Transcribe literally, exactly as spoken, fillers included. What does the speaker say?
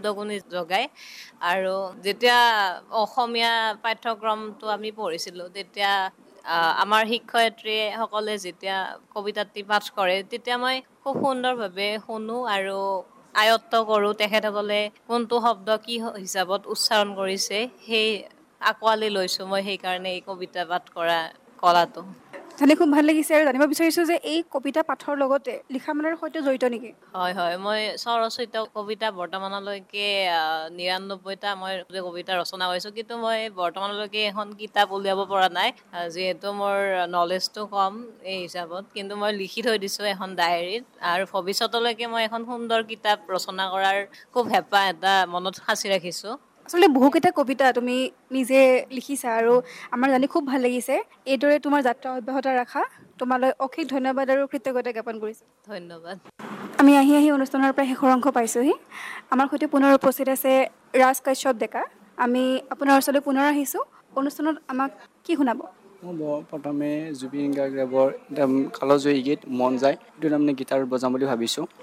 উদগনি যোগায় আৰু যেতিয়া অসমীয়া পাঠ্যক্ৰমটো আমি পঢ়িছিলোঁ তেতিয়া আমাৰ শিক্ষয়িত্ৰীসকলে যেতিয়া কবিতাটি পাঠ কৰে তেতিয়া মই খুব সুন্দৰভাৱে শুনো আৰু আয়ত্ত কৰোঁ তেখেতসকলে কোনটো শব্দ কি হিচাপত উচ্চাৰণ কৰিছে সেই আঁকোৱালি লৈছোঁ মই সেইকাৰণে এই কবিতা পাঠ কৰা কলাটো। জানি খুব ভাল লাগিছে আৰু জানিব বিচাৰিছোঁ যে এই কবিতা পাঠৰ লগতে লিখা মেলাৰ সৈতে জড়িত নেকি? হয় হয় মই স্বৰচিত কবিতা বৰ্তমানলৈকে নিৰান্নব্বৈটা মই কবিতা ৰচনা কৰিছোঁ, কিন্তু মই বৰ্তমানলৈকে এখন কিতাপ উলিয়াব পৰা নাই যিহেতু মোৰ নলেজটো কম এই হিচাপত, কিন্তু মই লিখি থৈ দিছোঁ এখন ডায়েৰীত আৰু ভৱিষ্যতলৈকে মই এখন সুন্দৰ কিতাপ ৰচনা কৰাৰ খুব হেঁপাহ এটা মনত সাঁচি ৰাখিছোঁ। আচলতে বহুকেইটা কবিতা তুমি নিজে লিখিছা আৰু আমাৰ জানি খুব ভাল লাগিছে। এইদৰে তোমাৰ যাত্ৰা অব্যাহত ৰাখা। তোমালৈ অশেষ ধন্যবাদ আৰু কৃতজ্ঞতা জ্ঞাপন কৰিছোঁ। ধন্যবাদ। আমি আহি আহি অনুষ্ঠানৰ প্ৰায় শেষৰ অংশ পাইছোঁহি। আমাৰ সৈতে পুনৰ উপস্থিত আছে ৰাজ কাশ্যপ ডেকা। আমি আপোনাৰ ওচৰলৈ পুনৰ আহিছোঁ। অনুষ্ঠানত আমাক কি শুনাব? মই প্ৰথমে জুবিন গাৰ্গৰ কালজয়ী গীত মন যায় এইটো তাৰমানে গীটাৰ বজাম বুলি ভাবিছোঁ।